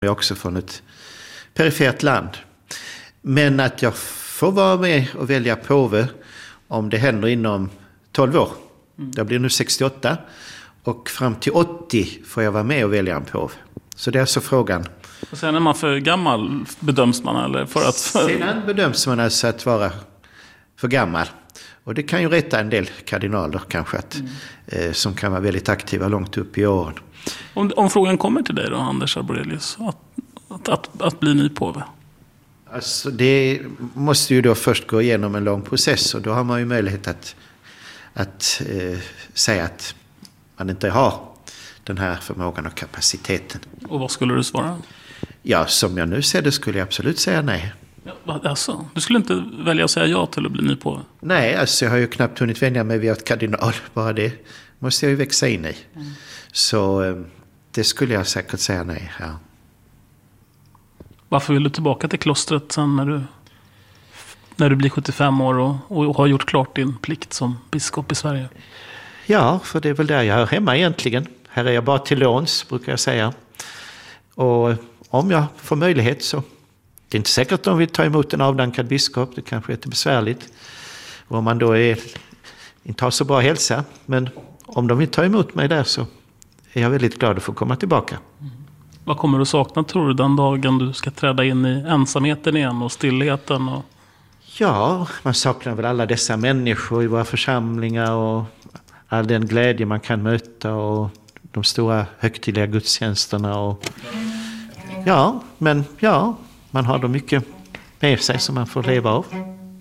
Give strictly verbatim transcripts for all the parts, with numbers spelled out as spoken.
Jag är också från ett perifert land. Men att jag får vara med och välja påve om det händer inom tolv år. Mm. Jag blir nu sextioåtta och fram till åttio får jag vara med och välja en påve. Så det är alltså frågan. Och sen är man för gammal bedöms man eller för att... Sedan bedöms man alltså att vara för gammal. Och det kan ju rätta en del kardinaler kanske att, mm. eh, som kan vara väldigt aktiva långt upp i åren. Om, om frågan kommer till dig då, Anders Arborelius, att, att, att, att bli ny påve? Alltså det måste ju då först gå igenom en lång process och då har man ju möjlighet att, att eh, säga att man inte har den här förmågan och kapaciteten. Och vad skulle du svara? Ja, som jag nu ser det skulle jag absolut säga nej. Ja, alltså, du skulle inte välja att säga ja till att bli ny påve? Nej, alltså jag har ju knappt hunnit vänja mig vid ett kardinal. Bara det måste jag ju växa in i. Mm. Så eh, det skulle jag säkert säga nej, ja. Varför vill du tillbaka till klostret sen när du, när du blir sjuttiofem år och, och har gjort klart din plikt som biskop i Sverige? Ja, för det är väl där jag hör hemma egentligen. Här är jag bara till låns, brukar jag säga. Och om jag får möjlighet så... Det är inte säkert att de vill ta emot en avdankad biskop. Det kanske är lite besvärligt. Och om man då är, inte har så bra hälsa. Men om de vill ta emot mig där så är jag väldigt glad att få komma tillbaka. Mm. Vad kommer du sakna, tror du, den dagen du ska träda in i ensamheten igen och stillheten? Och... Ja, man saknar väl alla dessa människor i våra församlingar och all den glädje man kan möta och de stora högtidliga gudstjänsterna. Och... Ja, men ja, man har då mycket med sig som man får leva av.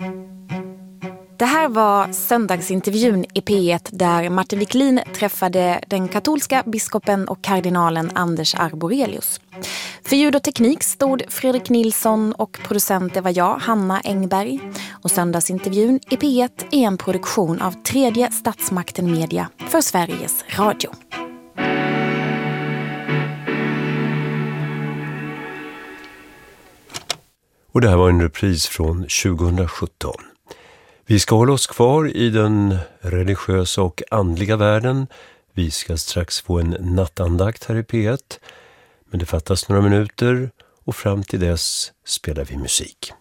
Det här var söndagsintervjun i P ett där Martin Wiklin träffade den katolska biskopen och kardinalen Anders Arborelius. För ljud och teknik stod Fredrik Nilsson och producenter var jag, Hanna Engberg. Och söndagsintervjun i P ett är en produktion av Tredje Statsmakten Media för Sveriges Radio. Och det här var en repris från tjugosjutton. Vi ska hålla oss kvar i den religiösa och andliga världen. Vi ska strax få en nattandakt här i P ett. Men det fattas några minuter och fram till dess spelar vi musik.